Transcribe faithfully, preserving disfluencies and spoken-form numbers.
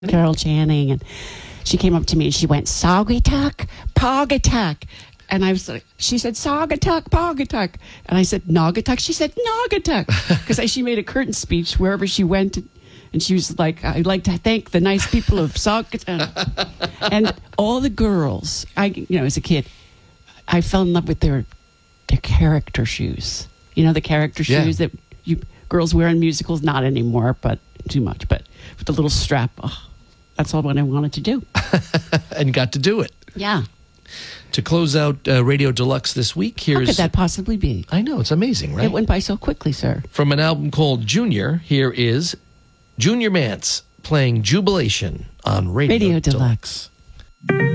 Carol Channing, and she came up to me and she went, Saugatuck, Pawgatuck. And I was like, she said, Saugatuck, Pawgatuck. And I said, Naugatuck. She said, Naugatuck. Because she made a curtain speech wherever she went. And she was like, I'd like to thank the nice people of Saugatuck. And all the girls, I, you know, as a kid, I fell in love with their their character shoes. You know, the character Yeah. shoes that you girls wear in musicals, not anymore, but too much. But with the little strap, oh, that's all what I wanted to do. And got to do it. Yeah. To close out uh, Radio Deluxe this week, How here's... could that possibly be? I know, it's amazing, right? It went by so quickly, sir. From an album called Junior, here is Junior Mance playing Jubilation on Radio, Radio Deluxe. Deluxe.